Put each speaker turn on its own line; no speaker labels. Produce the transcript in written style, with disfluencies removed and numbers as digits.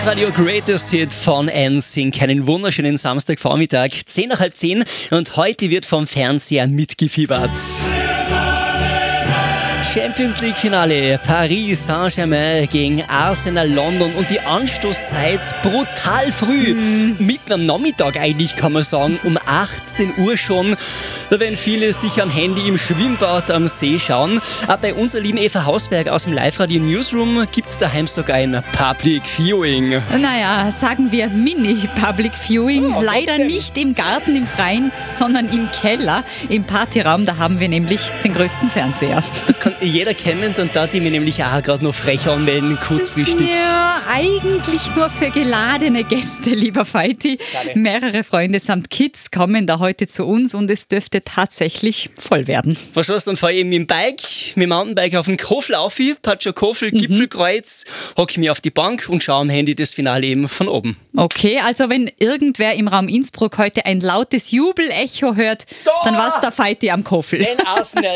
Live-Radio Greatest Hit von NSYNC. Einen wunderschönen Samstagvormittag, 10 nach halb 10. Und heute wird vom Fernseher mitgefiebert. Champions League Finale, Paris Saint-Germain gegen Arsenal London und die Anstoßzeit brutal früh, mitten am Nachmittag eigentlich kann man sagen, um 18 Uhr schon. Da werden viele sicher am Handy im Schwimmbad am See schauen. Aber bei unserer lieben Eva Hausberg aus dem Live-Radio Newsroom gibt es daheim sogar ein Public Viewing.
Naja, sagen wir Mini-Public Viewing.
Oh,
leider
trotzdem.
nicht im Garten, im Freien, sondern im Keller, im Partyraum. Da haben wir nämlich den größten Fernseher.
Da kann jeder kennen und da die mir nämlich auch gerade noch frech anmelden, kurzfristig.
Ja, eigentlich nur für geladene Gäste, lieber Feiti.
Schade.
Mehrere Freunde samt Kids kommen da heute zu uns und es dürfte tatsächlich voll werden.
Was war's, dann fahre ich eben mit dem Bike, mit dem Mountainbike auf den Kofel auf, Patscher Kofel, Gipfelkreuz, hocke mich auf die Bank und schaue am Handy das Finale eben von oben.
Okay, also wenn irgendwer im Raum Innsbruck heute ein lautes Jubelecho hört, dann war's der Feiti am Kofel.
Den Arsenal